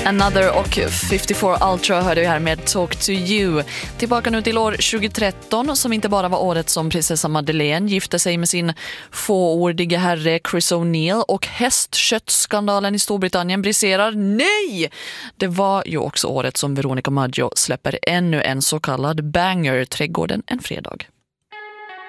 Another och 54 Ultra hörde vi här med Talk to You. Tillbaka nu till år 2013 som inte bara var året som prinsessa Madeleine gifte sig med sin fåordige herre Chris O'Neill och hästköttskandalen i Storbritannien briserar. Nej! Det var ju också året som Veronica Maggio släpper ännu en så kallad banger, Trädgården en fredag.